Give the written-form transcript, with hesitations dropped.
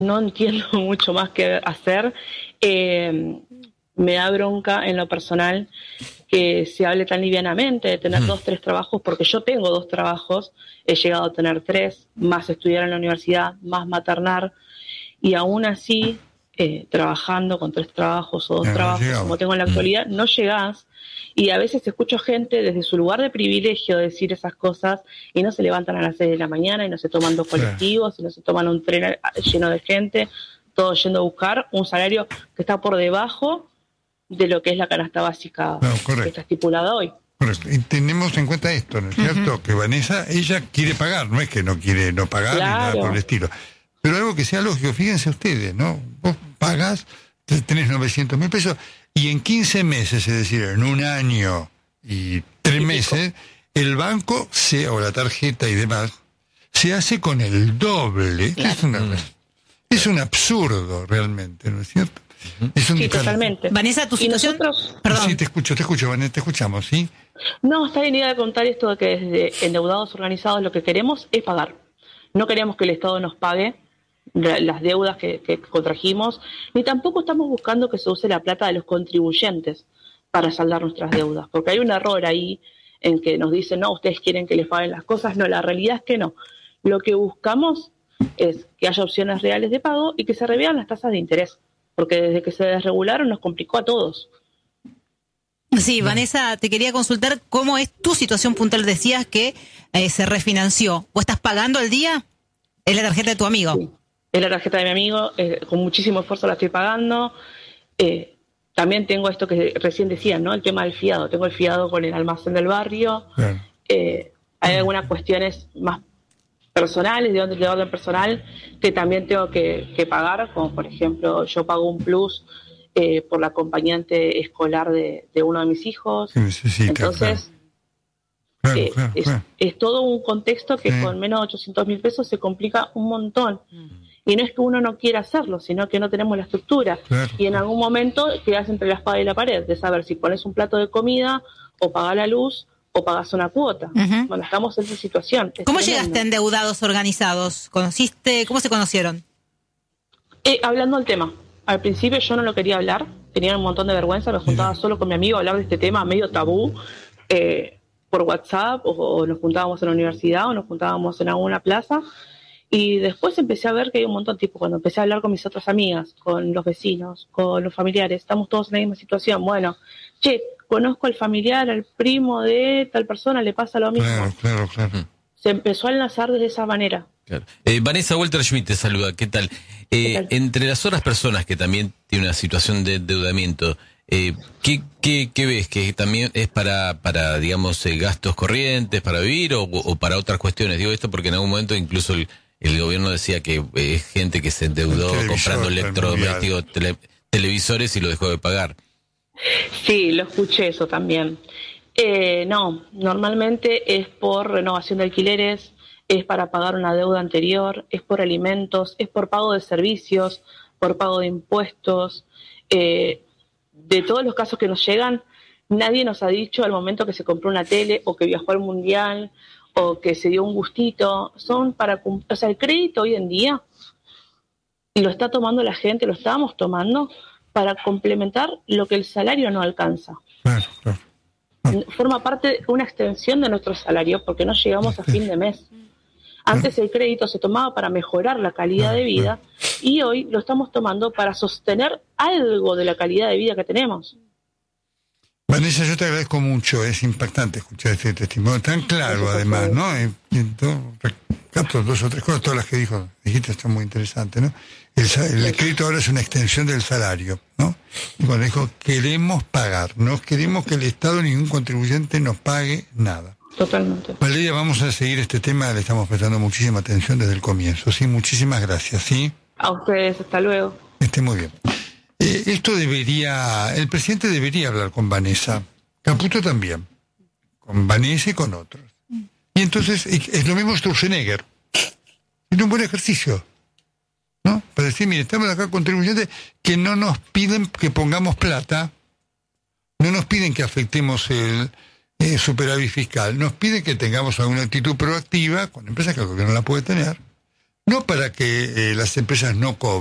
no entiendo mucho más qué hacer. Me da bronca en lo personal que se hable tan livianamente de tener 2, 3 trabajos, porque yo tengo 2 trabajos, he llegado a tener 3, más estudiar en la universidad, más maternar, y aún así, trabajando con 3 trabajos o 2 trabajos, como tengo en la actualidad, no llegás, y a veces escucho gente desde su lugar de privilegio decir esas cosas, y no se levantan a las 6 de la mañana, y no se toman 2 colectivos, y no se toman un tren lleno de gente, todos yendo a buscar un salario que está por debajo de lo que es la canasta básica que está estipulada hoy. Correcto. Y tenemos en cuenta esto, ¿no es cierto? Que Vanessa, ella quiere pagar, no es que no quiere no pagar ni nada por el estilo. Pero algo que sea lógico, fíjense ustedes, ¿no? Vos pagás, tenés 900.000 pesos, y en 15 meses, es decir, en un año y 3 meses, el banco, o la tarjeta y demás, se hace con el doble. Claro. Es un absurdo realmente, ¿no es cierto? Sí, totalmente. Vanessa, tu situación... Perdón. Sí, te escucho, Vanessa, te escuchamos, ¿sí? No, está bien idea de contar esto de que desde endeudados organizados lo que queremos es pagar. No queremos que el Estado nos pague las deudas que contrajimos, ni tampoco estamos buscando que se use la plata de los contribuyentes para saldar nuestras deudas, porque hay un error ahí en que nos dicen, no, ustedes quieren que les paguen las cosas. No, la realidad es que no. Lo que buscamos es que haya opciones reales de pago y que se revean las tasas de interés, porque desde que se desregularon nos complicó a todos. Sí, Vanessa, te quería consultar cómo es tu situación puntual. Decías que se refinanció. ¿Vos estás pagando al día? ¿Es la tarjeta de tu amigo? Sí, es la tarjeta de mi amigo, con muchísimo esfuerzo la estoy pagando. También tengo esto que recién decían, ¿no? El tema del fiado. Tengo el fiado con el almacén del barrio. Hay algunas cuestiones más personales, de orden personal, que también tengo que pagar, como por ejemplo, yo pago un plus por la acompañante escolar de uno de mis hijos. Entonces, es todo un contexto que con menos de 800.000 pesos se complica un montón. Y no es que uno no quiera hacerlo, sino que no tenemos la estructura. Y en algún momento quedas entre la espada y la pared, de saber si pones un plato de comida, o pagas la luz, o pagas una cuota. Bueno, estamos en esa situación. ¿Cómo llegaste a endeudados organizados? ¿Cómo se conocieron? Hablando del tema. Al principio yo no lo quería hablar, tenía un montón de vergüenza, me juntaba solo con mi amigo a hablar de este tema, medio tabú, por WhatsApp, o nos juntábamos en la universidad, o nos juntábamos en alguna plaza, y después empecé a ver que hay un montón, tipo, cuando empecé a hablar con mis otras amigas, con los vecinos, con los familiares, estamos todos en la misma situación. Bueno, conozco al familiar, al primo de tal persona, le pasa lo mismo. Claro. Se empezó a enlazar de esa manera. Claro. Vanessa, Walter Schmidt te saluda, ¿qué tal? Entre las otras personas que también tienen una situación de endeudamiento, ¿qué ves? ¿Que también es para digamos, gastos corrientes, para vivir, o para otras cuestiones? Digo esto porque en algún momento incluso el gobierno decía que es gente que se endeudó comprando electrodomésticos, televisores, y lo dejó de pagar. Sí, lo escuché eso también. No, normalmente es por renovación de alquileres, es para pagar una deuda anterior, es por alimentos, es por pago de servicios, por pago de impuestos. De todos los casos que nos llegan, nadie nos ha dicho al momento que se compró una tele, o que viajó al mundial, o que se dio un gustito. Son para o sea, el crédito hoy en día lo está tomando la gente, lo estábamos tomando para complementar lo que el salario no alcanza. Claro. Forma parte de una extensión de nuestro salario, porque no llegamos a fin de mes. Antes el crédito se tomaba para mejorar la calidad de vida, y hoy lo estamos tomando para sostener algo de la calidad de vida que tenemos. Vanessa, yo te agradezco mucho, es impactante escuchar este testimonio tan claro, además, ¿no? Capto 2 o 3 cosas, todas las que dijiste están muy interesantes, ¿no? El crédito ahora es una extensión del salario, ¿no? Y cuando dijo, queremos pagar, no queremos que el Estado, ningún contribuyente nos pague nada. Totalmente. Valeria, vamos a seguir este tema, le estamos prestando muchísima atención desde el comienzo, ¿sí? Muchísimas gracias, ¿sí? A ustedes, hasta luego. Muy bien. El presidente debería hablar con Vanessa, Caputo también, con Vanessa y con otros. Y entonces, es lo mismo Sturzenegger. Es un buen ejercicio, ¿no? Para decir, mire, estamos acá contribuyentes que no nos piden que pongamos plata, no nos piden que afectemos el superávit fiscal, nos piden que tengamos alguna actitud proactiva con empresas que el gobierno la puede tener, no para que las empresas no cobren,